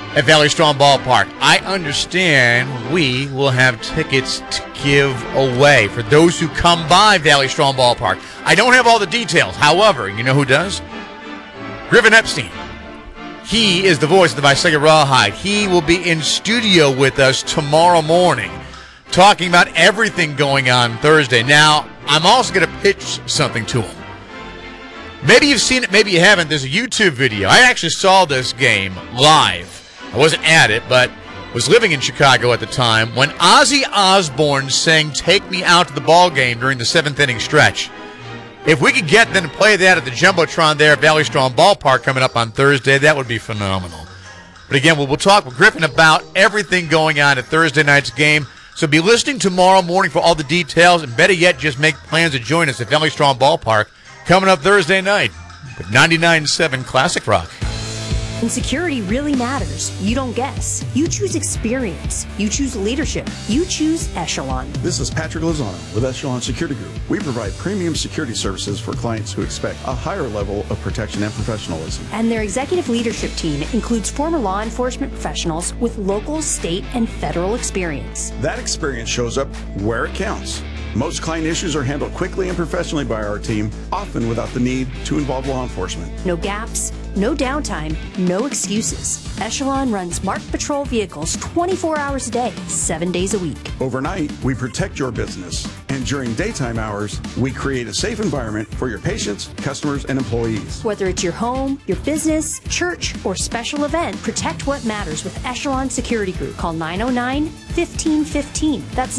at Valley Strong Ballpark. I understand we will have tickets to give away for those who come by Valley Strong Ballpark. I don't have all the details. However, you know who does? Griffin Epstein. He is the voice of the Visalia Rawhide. He will be in studio with us tomorrow morning talking about everything going on Thursday. Now, I'm also going to pitch something to him. Maybe you've seen it, maybe you haven't. There's a YouTube video. I actually saw this game live. I wasn't at it, but was living in Chicago at the time when Ozzy Osbourne sang "Take Me Out to the Ball Game" during the 7th inning stretch. If we could get them to play that at the Jumbotron there at Valley Strong Ballpark coming up on Thursday, that would be phenomenal. But again, we'll talk with Griffin about everything going on at Thursday night's game. So be listening tomorrow morning for all the details, and better yet, just make plans to join us at Valley Strong Ballpark coming up Thursday night with 99.7 Classic Rock. When security really matters, you don't guess. You choose experience. You choose leadership. You choose Echelon. This is Patrick Lozano with Echelon Security Group. We provide premium security services for clients who expect a higher level of protection and professionalism. And their executive leadership team includes former law enforcement professionals with local, state, and federal experience. That experience shows up where it counts. Most client issues are handled quickly and professionally by our team, often without the need to involve law enforcement. No gaps, no downtime, no excuses. Echelon runs marked patrol vehicles 24 hours a day, 7 days a week. Overnight, we protect your business. And during daytime hours, we create a safe environment for your patients, customers, and employees. Whether it's your home, your business, church, or special event, protect what matters with Echelon Security Group. Call 909-1515. That's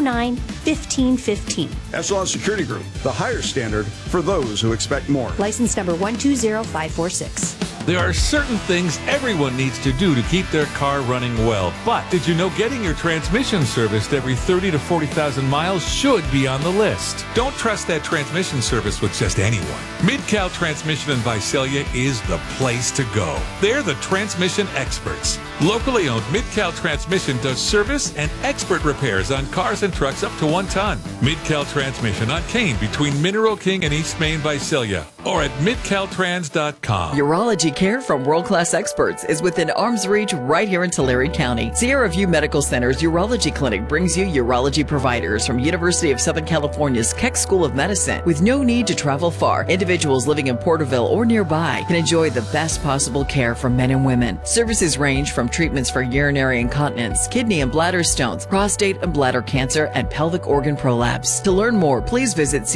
909-1515. Echelon Security Group, the higher standard for those who expect more. License number 120546. There are certain things everyone needs to do to keep their car running well. But did you know getting your transmission serviced every 30 to 40,000 miles should be on the list? Don't trust that transmission service with just anyone. Mid-Cal Transmission in Visalia is the place to go. They're the transmission experts. Locally owned Mid-Cal Transmission does service and expert repairs on cars and trucks up to 1 ton. Mid-Cal Transmission on Kane between Mineral King and East Main, Visalia, or at midcaltrans.com. Urology care from world-class experts is within arm's reach right here in Tulare County. Sierra View Medical Center's Urology Clinic brings you urology providers from University of Southern California's Keck School of Medicine. With no need to travel far, individuals living in Porterville or nearby can enjoy the best possible care for men and women. Services range from treatments for urinary incontinence, kidney and bladder stones, prostate and bladder cancer, and pelvic organ prolapse. To learn more, please visit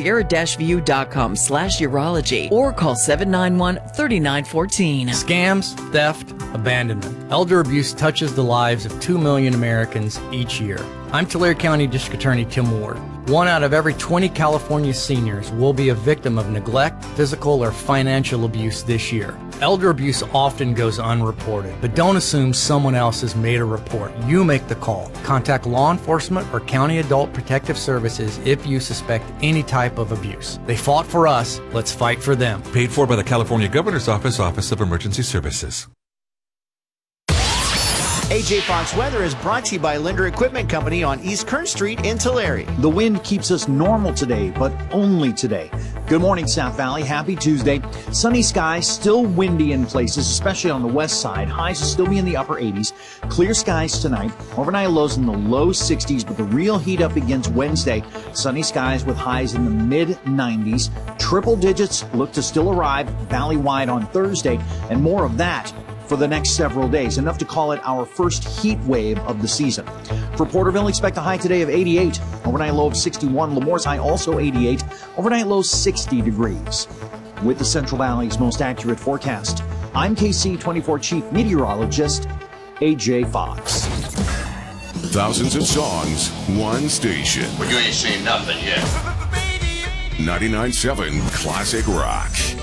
sierra-view.com/urology or call 791-3914. Scams, theft, abandonment. Elder abuse touches the lives of 2 million Americans each year. I'm Tulare County District Attorney Tim Ward. 1 out of every 20 California seniors will be a victim of neglect, physical, or financial abuse this year. Elder abuse often goes unreported, but don't assume someone else has made a report. You make the call. Contact law enforcement or County Adult Protective Services if you suspect any type of abuse. They fought for us. Let's fight for them. Paid for by the California Governor's Office, Office of Emergency Services. AJ Fox Weather is brought to you by Linder Equipment Company on East Kern Street in Tulare. The wind keeps us normal today, but only today. Good morning, South Valley. Happy Tuesday. Sunny skies, still windy in places, especially on the west side. Highs will still be in the upper 80s. Clear skies tonight. Overnight lows in the low 60s, but the real heat up begins Wednesday. Sunny skies with highs in the mid 90s. Triple digits look to still arrive valley-wide on Thursday, and more of that for the next several days, enough to call it our first heat wave of the season. For Porterville, expect a high today of 88, overnight low of 61. Lemore's high also 88, overnight low 60 degrees. With the Central Valley's most accurate forecast, I'm KC24 Chief Meteorologist AJ Fox. Thousands of songs, one station. Well, you ain't seen nothing yet. 99.7 Classic Rock.